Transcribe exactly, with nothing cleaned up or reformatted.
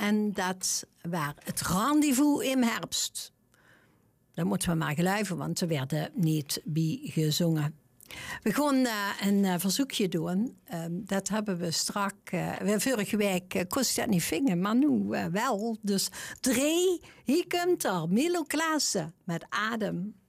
En dat was het rendezvous in herfst. Dat moeten we maar geloven, want ze werden niet bij gezongen. We gaan uh, een uh, verzoekje doen. Uh, dat hebben we strak. Uh, vorige week uh, kost dat niet vingen, maar nu uh, wel. Dus drie, hier komt er. Milo Klaassen met Adem.